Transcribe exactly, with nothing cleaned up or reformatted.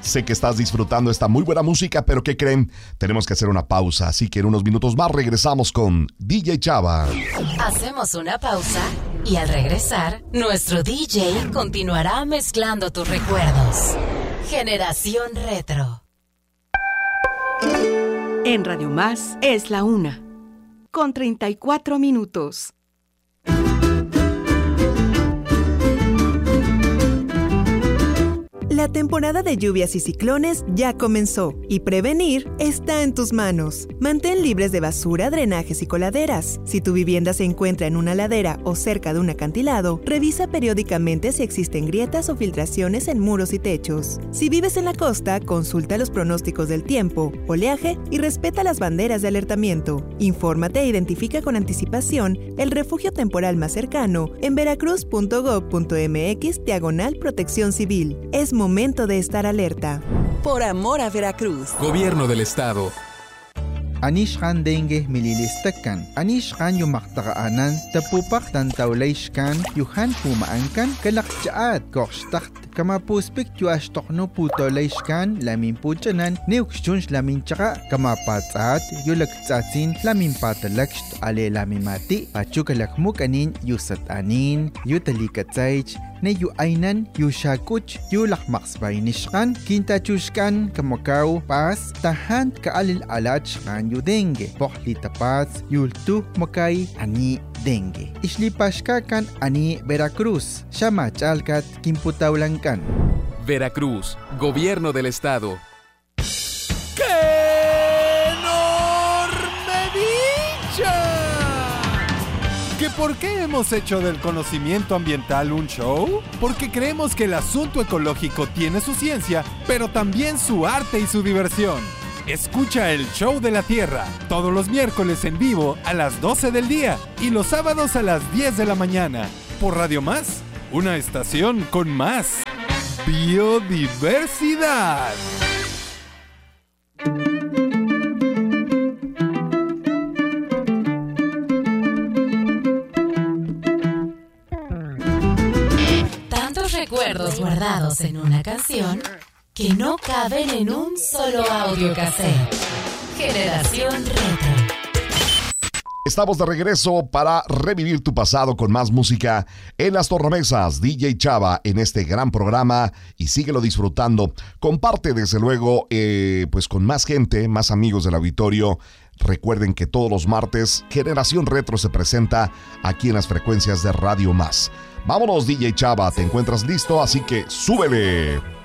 Sé que estás disfrutando esta muy buena música, pero ¿qué creen? Tenemos que hacer una pausa, así que en unos minutos más regresamos con D J Chava. Hacemos una pausa y al regresar, nuestro D J continuará mezclando tus recuerdos. Generación Retro. En Radio Más es la una, con treinta y cuatro minutos. La temporada de lluvias y ciclones ya comenzó y prevenir está en tus manos. Mantén libres de basura, drenajes y coladeras. Si tu vivienda se encuentra en una ladera o cerca de un acantilado, revisa periódicamente si existen grietas o filtraciones en muros y techos. Si vives en la costa, consulta los pronósticos del tiempo, oleaje y respeta las banderas de alertamiento. Infórmate e identifica con anticipación el refugio temporal más cercano en veracruz punto gob punto mx diagonal protección civil. Es momento de estar alerta. Por amor a Veracruz. Gobierno del Estado. Anishkan dengue mililistakan. Anishkan yumaktaqaanan tapupak tantawlayshkan yuhan pumaankan kalakchaat korshtakt kama puspik yuashtokno putolayshkan lamin puchanan neukshunsh lamin chaka kama patsaat yulaktsatsin lamin patalakst ale lamimati pachukalakmukanin yusatanin yutalikatsaych ne yu ainan yu shakuch yu lakmaksbaynishkan kintachushkan kamakaw pas tahan kaalil alachkan yu dengue pohli tapaz yultu makay ani dengue islipashkakan ani Veracruz shamachalkat kimputawlankan. Veracruz, Gobierno del Estado. ¡Qué enorme dicha! ¿Que por qué hemos hecho del conocimiento ambiental un show? Porque creemos que el asunto ecológico tiene su ciencia, pero también su arte y su diversión. Escucha el Show de la Tierra todos los miércoles en vivo a las doce del día y los sábados a las diez de la mañana por Radio Más, una estación con más biodiversidad. Tantos recuerdos guardados en una canción que no caben en un solo audio cassette. Generación Retro. Estamos de regreso para revivir tu pasado con más música en las tornamesas. D J Chava en este gran programa y síguelo disfrutando. Comparte desde luego eh, pues con más gente, más amigos del auditorio. Recuerden que todos los martes Generación Retro se presenta aquí en las frecuencias de Radio Más. Vámonos, D J Chava, te encuentras listo, así que súbele.